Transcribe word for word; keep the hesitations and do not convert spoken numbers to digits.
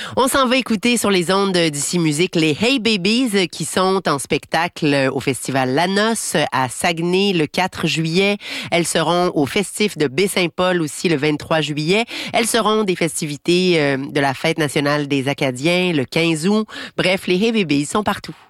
On s'en va écouter sur les ondes d'Ici Musique les Hey Babies qui sont en spectacle au Festival La Noce à Saguenay le quatre juillet. Elles seront au Festif de Baie-Saint-Paul aussi le vingt-trois juillet. Elles seront des festivités de la Fête nationale des Acadiens le quinze août. Bref, les Hey Babies sont partout.